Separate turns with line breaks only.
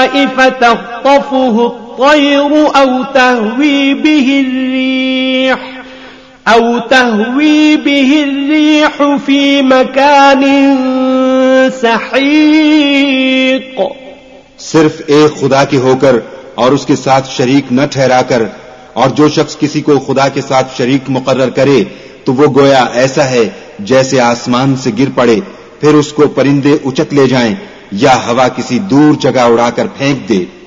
السماء فتخطفه الطير أو تهوي به الريح في مكان سحيق।
सिर्फ एक खुदा के होकर और उसके साथ शरीक न ठहराकर, और जो शख्स किसी को खुदा के साथ शरीक मुकर्रर करे तो वो गोया ऐसा है जैसे आसमान से गिर पड़े, फिर उसको परिंदे उचक ले जाएं या हवा किसी दूर जगह उड़ाकर फेंक दे।